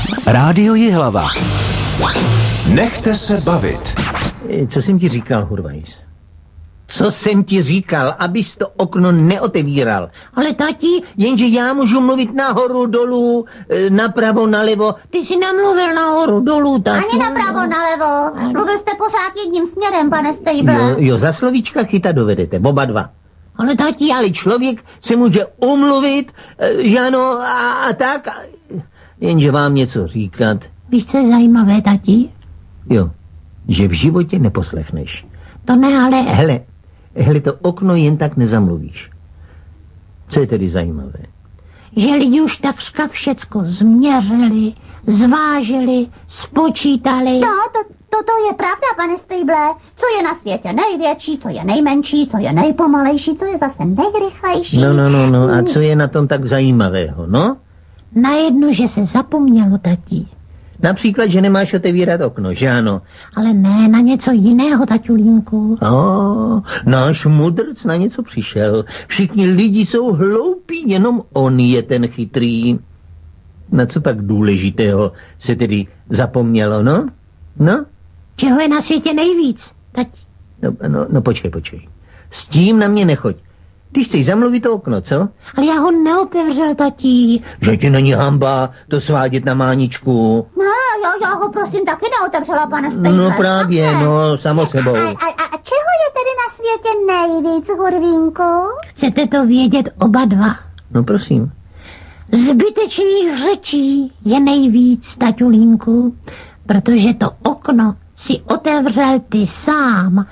Rádio Jihlava. Nechte se bavit. Co jsem ti říkal, Hurvajs? Co jsem ti říkal, abys to okno neotevíral? Ale tati, jenže já můžu mluvit nahoru, dolů, napravo, nalevo. Ty jsi namluvil nahoru, dolů, tati. Ani napravo, nalevo. Mluvil jste pořád jedním směrem, pane Stejble. Jo, za slovíčka chyta dovedete, oba dva. Ale tati, ale člověk se může umluvit, že ano, a tak. Jenže vám něco říkat. Víš, co je zajímavé, tati? Jo, že v životě neposlechneš. To ne, ale... Hele, to okno jen tak nezamluvíš. Co je tedy zajímavé? Že lidi už takřka všecko změřili, zvážili, spočítali. No, to je pravda, pane Stejble. Co je na světě největší, co je nejmenší, co je nejpomalejší, co je zase nejrychlejší. No, a co je na tom tak zajímavého, no? Na jedno, že se zapomnělo, tati. Například, že nemáš otevírat okno, že ano? Ale ne, na něco jiného, taťulínku. Náš mudrc na něco přišel. Všichni lidi jsou hloupí, jenom on je ten chytrý. Na co pak důležitého se tedy zapomnělo, no? No? Čeho je na světě nejvíc, tati? No, počkej. S tím na mě nechoď. Ty chceš zamluvit to okno, co? Ale já ho neotevřel, tati. Že ti není hamba to svádět na Máničku. No, já ho prosím taky neotevřela, pane Stejble. No právě, samo sebou. A čeho je tedy na světě nejvíc, Hurvínku? Chcete to vědět oba dva? No prosím. Zbytečných řečí je nejvíc, taťulínku, protože to okno si otevřel ty sám.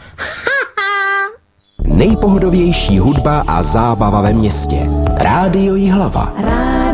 Nejpohodovější hudba a zábava ve městě. Rádio Jihlava.